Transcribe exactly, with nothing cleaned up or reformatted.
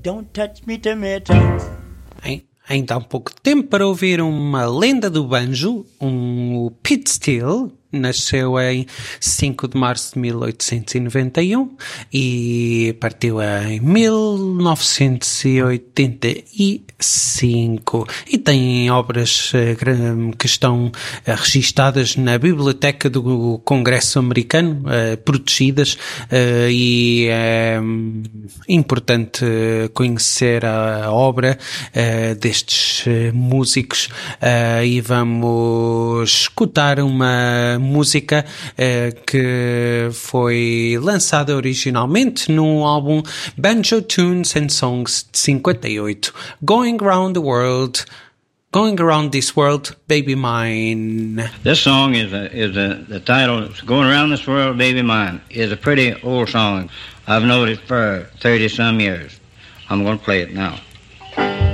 Don't touch me, tomato. Hein? Ainda há um pouco de tempo para ouvir uma lenda do banjo, um Pete Steele. Nasceu em cinco de março de mil oitocentos e noventa e um e partiu em mil novecentos e oitenta e cinco e tem obras uh, que estão uh, registadas na Biblioteca do Congresso Americano, uh, protegidas, uh, e é um, importante conhecer a, a obra uh, destes uh, músicos, uh, e vamos escutar uma música eh, que foi lançada originalmente no álbum Banjo Tunes and Songs de cinquenta e oito, Going Around the World, Going Around This World, Baby Mine. This song is a, is a, the title, Going Around This World, Baby Mine, is a pretty old song. I've known it for thirty some years. I'm going to play it now.